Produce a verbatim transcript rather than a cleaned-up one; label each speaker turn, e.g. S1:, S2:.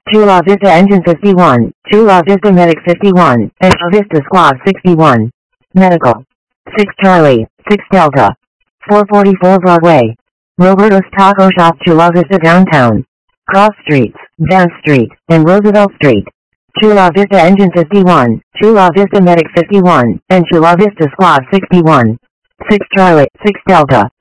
S1: Chula Vista Engine fifty-one, Chula Vista Medic fifty-one, and Chula Vista Squad sixty-one. Medical. six Charlie, six Delta. four forty-four Broadway. Roberto's Taco Shop, Chula Vista Downtown. Cross Streets, Dance Street, and Roosevelt Street. Chula Vista Engine fifty-one, Chula Vista Medic fifty-one, and Chula Vista Squad sixty-one. six Charlie, six Delta.